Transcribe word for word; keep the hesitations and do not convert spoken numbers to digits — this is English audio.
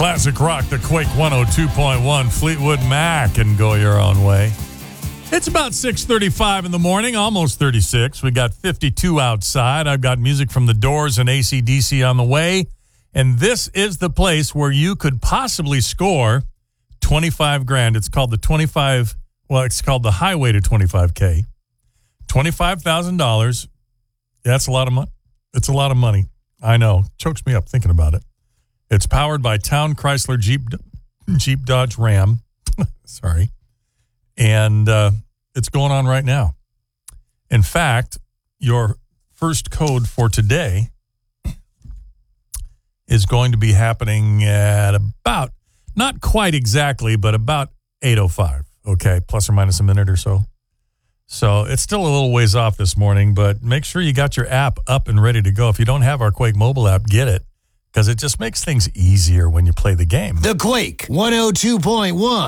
Classic rock, the Quake one oh two point one, Fleetwood Mac, and Go Your Own Way. It's about six thirty-five in the morning, almost thirty-six. We got fifty-two outside. I've got music from The Doors and A C D C on the way. And this is the place where you could possibly score twenty-five grand. It's called the twenty-five, well, it's called the Highway to twenty-five K. twenty-five thousand dollars. Yeah, that's a lot of money. It's a lot of money. I know. Chokes me up thinking about it. It's powered by Town Chrysler Jeep Jeep Dodge Ram. Sorry. And uh, it's going on right now. In fact, your first code for today is going to be happening at about, not quite exactly, but about eight oh five. Okay, plus or minus a minute or so. So it's still a little ways off this morning, but make sure you got your app up and ready to go. If you don't have our Quake mobile app, get it, because it just makes things easier when you play the game. The Quake one oh two point one.